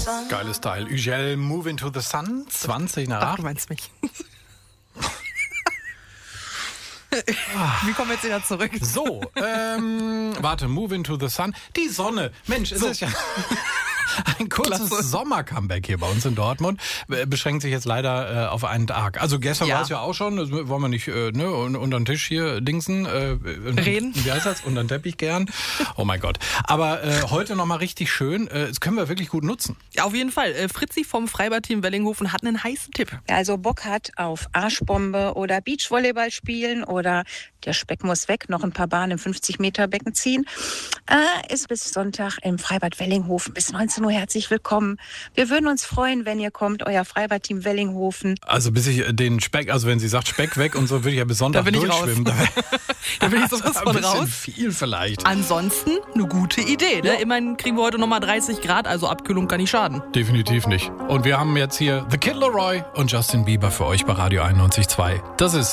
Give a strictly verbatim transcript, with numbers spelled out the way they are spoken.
Geiles Teil. Ugel, Move into the Sun, zwanzig nach Ach, acht. du meinst mich. Wie kommen wir jetzt wieder zurück? So, ähm, warte, Move into the Sun. Die Sonne. Mensch, es So. ist ja ein kurzes Klasse. Sommer-Comeback hier bei uns in Dortmund. Äh, Beschränkt sich jetzt leider äh, auf einen Tag. Also gestern Ja. war es ja auch schon, das wollen wir nicht äh, ne, un- unter den Tisch hier dingsen. Äh, Reden. Wie heißt das? Unter den Teppich gern. Oh mein Gott. Aber äh, heute nochmal richtig schön. Äh, das können wir wirklich gut nutzen. Ja, auf jeden Fall. Äh, Fritzi vom Freibad-Team Wellinghofen hat einen heißen Tipp. Wer also Bock hat auf Arschbombe oder Beachvolleyball spielen oder der Speck muss weg, noch ein paar Bahnen im fünfzig Meter Becken ziehen, äh, ist bis Sonntag im Freibad Wellinghofen bis neunzehn Uhr herzlich willkommen. Wir würden uns freuen, wenn ihr kommt, euer Freibad-Team Wellinghofen. Also bis ich den Speck, also wenn sie sagt Speck weg und so, würde ich ja bis Sonntag Da bin ich raus. durchschwimmen. Da, Da bin ich sowas ein von bisschen raus. viel vielleicht. Ansonsten eine gute Idee. Ne? Immerhin kriegen wir heute nochmal dreißig Grad, also Abkühlung kann nicht schaden. Definitiv nicht. Und wir haben jetzt hier The Kid Laroi und Justin Bieber für euch bei Radio einundneunzig Komma zwei. Das ist